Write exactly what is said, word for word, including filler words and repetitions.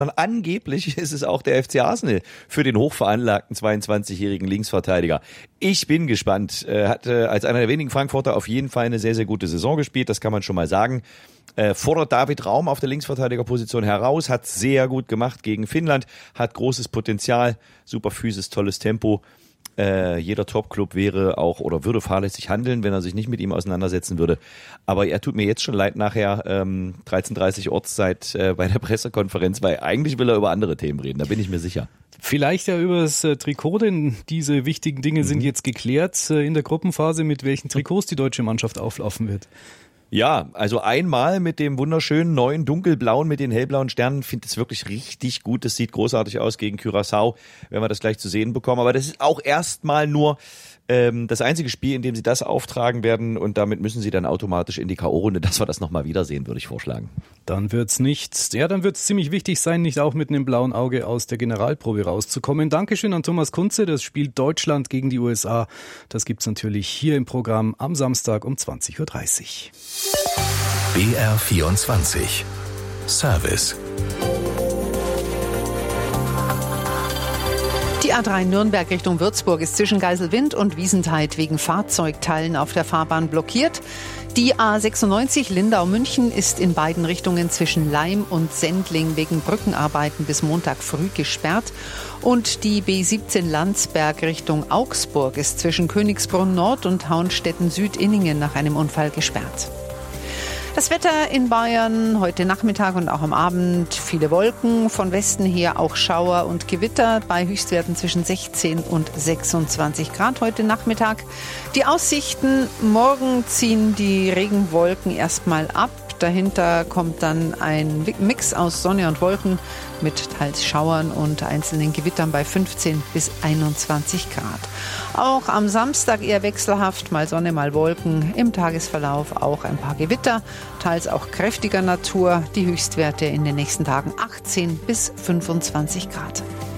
Angeblich ist es auch der F C Arsenal für den hochveranlagten zweiundzwanzigjährigen Linksverteidiger. Ich bin gespannt. Er hat äh, als einer der wenigen Frankfurter auf jeden Fall eine sehr, sehr gute Saison gespielt. Das kann man schon mal sagen. Äh, fordert David Raum auf der Linksverteidigerposition heraus, hat sehr gut gemacht gegen Finnland, hat großes Potenzial, super Physis, tolles Tempo. Äh, jeder Top-Club wäre auch oder würde fahrlässig handeln, wenn er sich nicht mit ihm auseinandersetzen würde. Aber er tut mir jetzt schon leid nachher, ähm, dreizehn Uhr dreißig Ortszeit äh, bei der Pressekonferenz, weil eigentlich will er über andere Themen reden, da bin ich mir sicher. Vielleicht ja über das äh, Trikot, denn diese wichtigen Dinge mhm. sind jetzt geklärt äh, in der Gruppenphase, mit welchen Trikots die deutsche Mannschaft auflaufen wird. Ja, also einmal mit dem wunderschönen neuen dunkelblauen mit den hellblauen Sternen, finde es wirklich richtig gut. Das sieht großartig aus gegen Curaçao, wenn wir das gleich zu sehen bekommen. Aber das ist auch erstmal nur ähm, das einzige Spiel, in dem sie das auftragen werden und damit müssen sie dann automatisch in die K O-Runde, dass wir das nochmal wiedersehen, würde ich vorschlagen. Dann wird's nicht, ja, dann wird's ziemlich wichtig sein, nicht auch mit einem blauen Auge aus der Generalprobe rauszukommen. Dankeschön an Thomas Kunze, das spielt Deutschland gegen die U S A. Das gibt's natürlich hier im Programm am Samstag um zwanzig Uhr dreißig. B R vierundzwanzig Service. Die A drei Nürnberg Richtung Würzburg ist zwischen Geiselwind und Wiesentheid wegen Fahrzeugteilen auf der Fahrbahn blockiert. Die A sechsundneunzig Lindau-München ist in beiden Richtungen zwischen Laim und Sendling wegen Brückenarbeiten bis Montag früh gesperrt. Und die B siebzehn Landsberg Richtung Augsburg ist zwischen Königsbrunn Nord und Haunstetten-Süd-Inningen nach einem Unfall gesperrt. Das Wetter in Bayern heute Nachmittag und auch am Abend viele Wolken, von Westen her auch Schauer und Gewitter bei Höchstwerten zwischen sechzehn und sechsundzwanzig Grad heute Nachmittag. Die Aussichten: Morgen ziehen die Regenwolken erstmal ab. Dahinter kommt dann ein Mix aus Sonne und Wolken mit teils Schauern und einzelnen Gewittern bei fünfzehn bis einundzwanzig Grad. Auch am Samstag eher wechselhaft, mal Sonne, mal Wolken. Im Tagesverlauf auch ein paar Gewitter, teils auch kräftiger Natur. Die Höchstwerte in den nächsten Tagen achtzehn bis fünfundzwanzig Grad.